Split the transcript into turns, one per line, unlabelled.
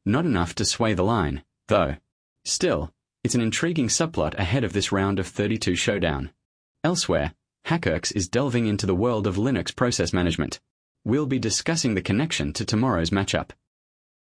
Not enough to sway the line, though. Still, it's an intriguing subplot ahead of this round of 32 showdown. Elsewhere, Hackerx is delving into the world of Linux process management. We'll be discussing the connection to tomorrow's matchup.